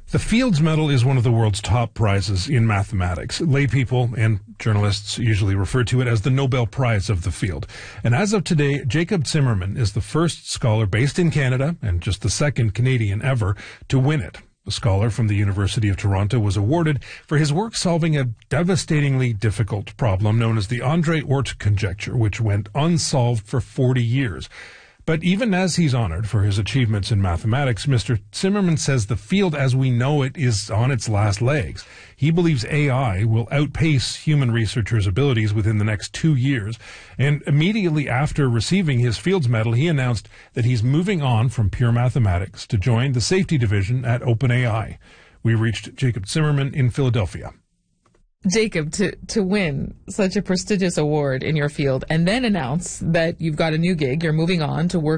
The Fields Medal is one of the world's top prizes in mathematics. Lay people and journalists usually refer to it as the Nobel Prize of the field. And as of today, Jacob Zimmerman is the first scholar based in Canada and just the second Canadian ever to win it. The scholar from the University of Toronto was awarded for his work solving a devastatingly difficult problem known as the André-Oort conjecture, which went unsolved for 40 years. But even as he's honored for his achievements in mathematics, Mr. Zimmerman says the field as we know it is on its last legs. He believes AI will outpace human researchers' abilities within the next 2 years. And immediately after receiving his Fields Medal, he announced that he's moving on from pure mathematics to join the safety division at OpenAI. We reached Jacob Zimmerman in Philadelphia. Jacob, to win such a prestigious award in your field and then announce that you've got a new gig, you're moving on to work